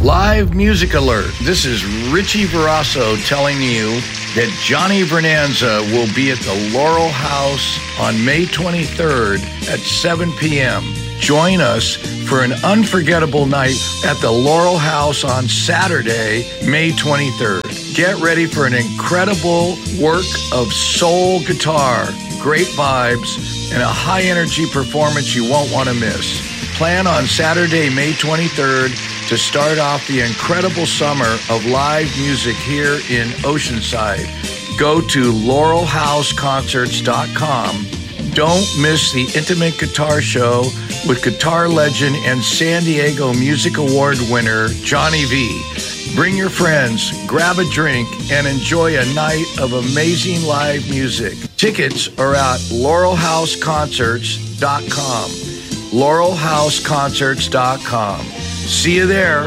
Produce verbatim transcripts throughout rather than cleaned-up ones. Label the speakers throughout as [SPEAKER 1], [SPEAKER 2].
[SPEAKER 1] Live music alert. This is Richie Verasso telling you that Johnny Vernanza will be at the Laurel House on May twenty-third at seven p.m. Join us for an unforgettable night at the Laurel House on Saturday, May twenty-third. Get ready for an incredible work of soul guitar, great vibes, and a high-energy performance you won't want to miss. Plan on Saturday, May twenty-third to start off the incredible summer of live music here in Oceanside. Go to laurel house concerts dot com. Don't miss the intimate guitar show with guitar legend and San Diego Music Award winner Johnny V. Bring your friends, grab a drink, and enjoy a night of amazing live music. Tickets are at laurel house concerts dot com. laurel house concerts dot com. See you there.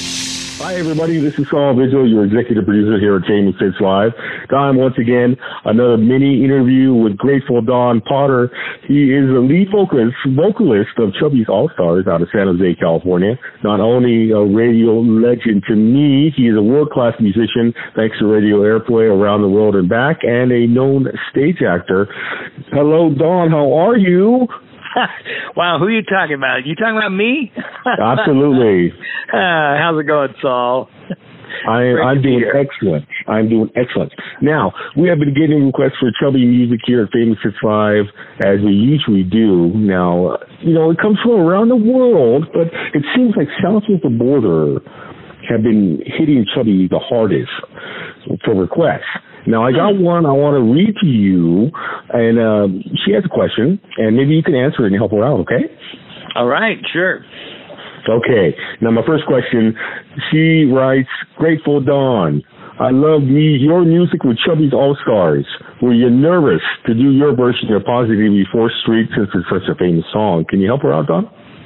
[SPEAKER 2] Hi, everybody. This is Saul Vigil, your executive producer here at Famous Hits Live. Don, once again, another mini interview with Grateful Don Potter. He is the lead vocalist, vocalist of Chubby's All-Stars out of San Jose, California. Not only a radio legend to me, he is a world-class musician, thanks to radio airplay around the world and back, and a known stage actor. Hello, Don. How are you?
[SPEAKER 3] Wow, who are you talking about? You talking about me?
[SPEAKER 2] Absolutely.
[SPEAKER 3] Uh, how's it going, Saul?
[SPEAKER 2] I, I'm doing excellent. I'm doing excellent. Now, we have been getting requests for chubby music here at Famous Hits Live, as we usually do. Now, you know, it comes from around the world, but it seems like south of the border have been hitting chubby the hardest for requests. Now, I got one I want to read to you, and uh, she has a question, and maybe you can answer it and help her out, okay?
[SPEAKER 3] All right, sure.
[SPEAKER 2] Okay. Now, my first question, she writes, Grateful Dawn, I love me your music with Chubby's All-Stars. Were you nervous to do your version of Positively fourth Street since it's such a famous song? Can you help her out, Don?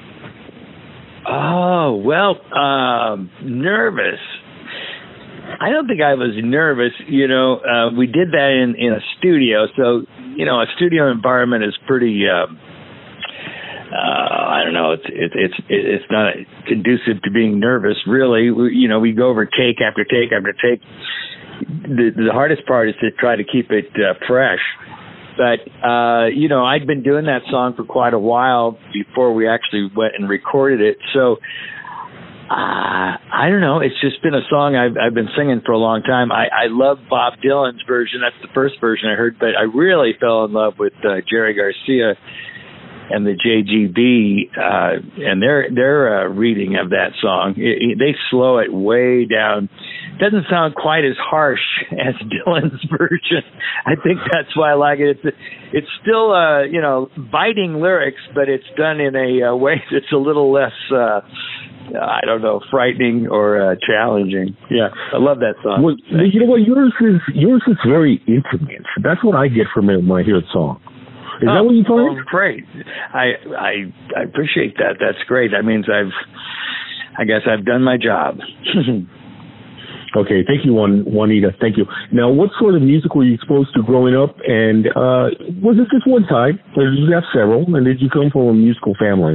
[SPEAKER 3] Oh, well, um, nervous. I don't think I was nervous. You know, uh, we did that in, in a studio. So, you know, a studio environment is pretty, uh, uh, I don't know, it's, it, it's, it's not conducive to being nervous, really. We, you know, we go over take after take after take. The, the hardest part is to try to keep it uh, fresh. But, uh, you know, I'd been doing that song for quite a while before we actually went and recorded it. So, Uh, I don't know. It's just been a song I've, I've been singing for a long time. I, I love Bob Dylan's version. That's the first version I heard, but I really fell in love with uh, Jerry Garcia and the J G B uh, and their their uh, reading of that song. It, it, they slow it way down. It doesn't sound quite as harsh as Dylan's version. I think that's why I like it. It's it's still uh, you know biting lyrics, but it's done in a uh, way that's a little less. Uh, I don't know, frightening or uh, challenging. Yeah, I love that song.
[SPEAKER 2] Well, you know what? Yours is yours is very intimate. That's what I get from it when I hear a song. Is oh, that what you find?
[SPEAKER 3] Well, great. I I I appreciate that. That's great. That means I've, I guess I've done my job.
[SPEAKER 2] Okay, thank you, Juan, Juanita. Thank you. Now, what sort of music were you exposed to growing up? And uh, was it just one type, or did you have several? And did you come from a musical family?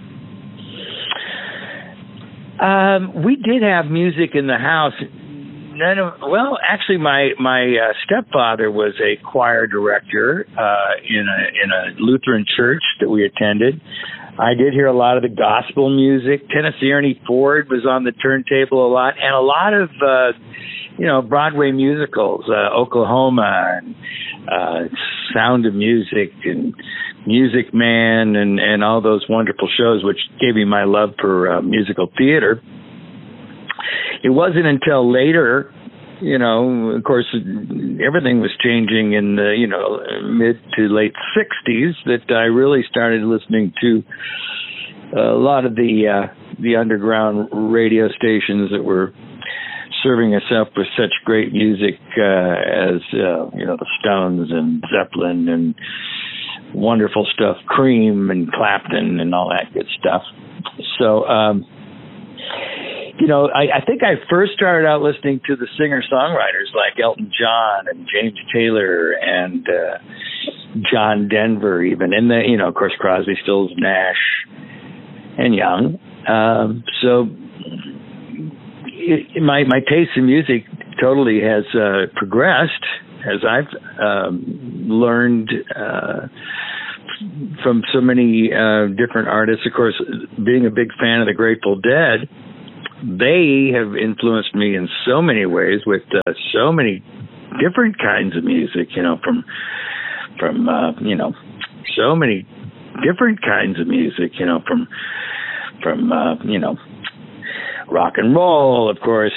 [SPEAKER 3] Um, we did have music in the house. None of, well, actually, my my uh, stepfather was a choir director uh, in a in a Lutheran church that we attended. I did hear a lot of the gospel music. Tennessee Ernie Ford was on the turntable a lot, and a lot of uh, you know Broadway musicals, uh, Oklahoma, and uh, Sound of Music, and Music Man, and, and all those wonderful shows, which gave me my love for uh, musical theater. It wasn't until later, you know, of course, everything was changing in the, you know, mid to late sixties that I really started listening to a lot of the uh, the underground radio stations that were serving us up with such great music uh, as, uh, you know, the Stones and Zeppelin and wonderful stuff, Cream and Clapton and all that good stuff. So, um, you know, I, I think I first started out listening to the singer-songwriters like Elton John and James Taylor and uh, John Denver even. And, the, you know, of course, Crosby, Stills, Nash, and Young. Um, so it, my my taste in music totally has uh, progressed as I've um, learned uh, from so many uh, different artists. Of course, being a big fan of the Grateful Dead, they have influenced me in so many ways with uh, so many different kinds of music. You know, from from uh, you know so many different kinds of music. You know, from from uh, you know. rock and roll, of course,